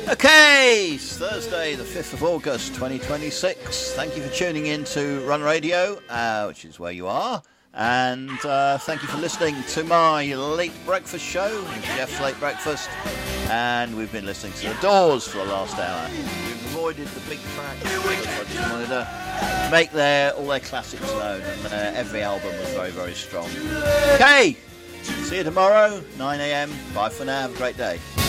Okay, it's Thursday, the 5th of August, 2026. Thank you for tuning in to Run Radio, which is where you are. And thank you for listening to my late breakfast show, Jeff's Late Breakfast. And we've been listening to The Doors for the last hour. We've avoided the big tracks because I just wanted to make all their classics known. And every album was very, very strong. Okay, see you tomorrow, 9 a.m. Bye for now. Have a great day.